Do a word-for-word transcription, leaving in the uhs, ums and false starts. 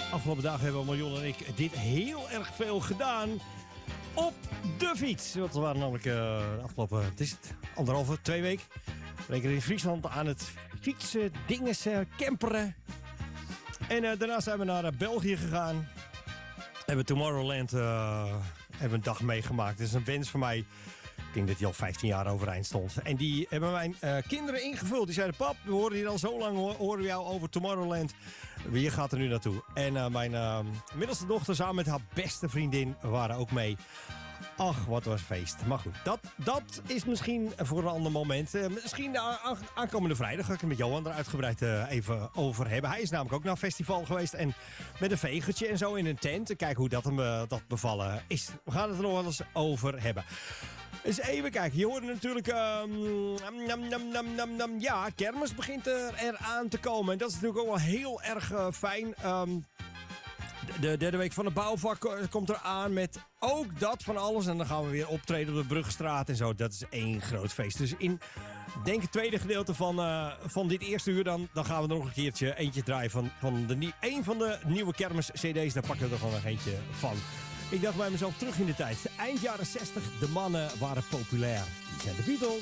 Afgelopen dagen hebben Marion en ik dit heel erg veel gedaan op de fiets. Want we waren namelijk uh, de afgelopen, het is het, anderhalve, twee weken. Lekker in Friesland aan het fietsen, dingen, camperen. En uh, daarna zijn we naar uh, België gegaan. Hebben Tomorrowland uh, hebben een dag meegemaakt. Dat is een wens van mij. Ik denk dat die al vijftien jaar overeind stond. En die hebben mijn uh, kinderen ingevuld. Die zeiden, pap, we horen hier al zo lang, horen we jou over Tomorrowland. Wie gaat er nu naartoe? En uh, mijn uh, middelste dochter samen met haar beste vriendin waren ook mee. Ach, wat was feest. Maar goed, dat, dat is misschien voor een ander moment. Uh, misschien de aankomende vrijdag ga ik het met Johan er uitgebreid uh, even over hebben. Hij is namelijk ook naar een festival geweest. En met een vegertje en zo in een tent. Kijken hoe dat hem uh, dat bevallen is. We gaan het er nog wel eens over hebben. Eens even kijken. Je hoorde natuurlijk... Um, nam, nam, nam, nam, nam, ja, kermis begint er eraan te komen. En dat is natuurlijk ook wel heel erg uh, fijn. Um, De derde week van de bouwvak komt eraan met ook dat van alles. En dan gaan we weer optreden op de Bruggestraat en zo. Dat is één groot feest. Dus in, denk het tweede gedeelte van, uh, van dit eerste uur... Dan, dan gaan we er nog een keertje eentje draaien van, van de, een van de nieuwe kermis-cd's. Daar pakken we er gewoon nog eentje van. Ik dacht bij mezelf terug in de tijd. Eind jaren zestig, de mannen waren populair. Die zijn de Beatles.